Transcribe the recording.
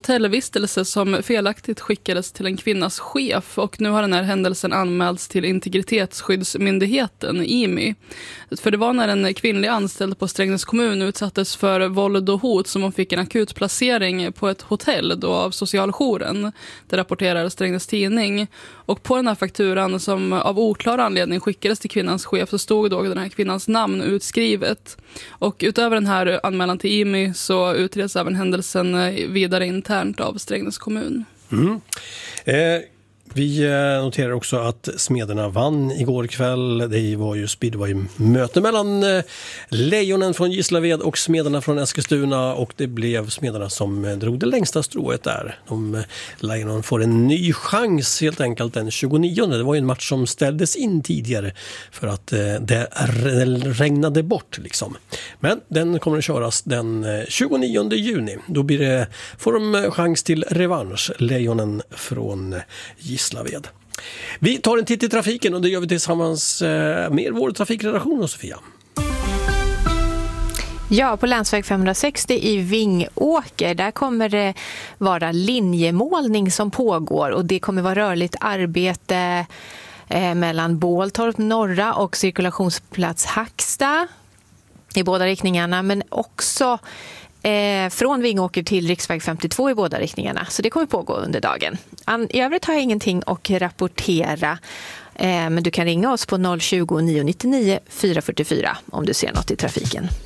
hotellvistelse som felaktigt skickades till en kvinnas chef, och nu har den här händelsen anmälts till Integritetsskyddsmyndigheten, IMY. För det var när en kvinnlig anställd på Strängnäs kommun utsattes för våld och hot som hon fick en akut placering på ett hotell då av socialjouren. Det rapporterar Strängnäs Tidning. Och på den här fakturan som av oklar anledning skickades till kvinnans chef så stod då den här kvinnans namn utskrivet. Och utöver den här anmälan till IMY så utreds även händelsen vidare internt av Strängnäs kommun. Vi noterar också att Smederna vann igår kväll. Det var ju speedway-möte mellan Lejonen från Gislaved och Smederna från Eskilstuna, och det blev Smederna som drog det längsta strået där. Lejonen får en ny chans helt enkelt den 29. Det var ju en match som ställdes in tidigare för att det regnade bort liksom. Men den kommer att köras den 29 juni. Då får de chans till revansch, Lejonen från Gislaved. Vi tar en titt i trafiken, och det gör vi tillsammans med vår trafikredaktion, Sofia. Ja, på länsväg 560 i Vingåker, där kommer det vara linjemålning som pågår, och det kommer vara rörligt arbete mellan Båltorp norra och cirkulationsplats Hacksta i båda riktningarna, men också från Vingåker till riksväg 52 i båda riktningarna. Så det kommer pågå under dagen. I övrigt har jag ingenting att rapportera, men du kan ringa oss på 020 999 444 om du ser något i trafiken.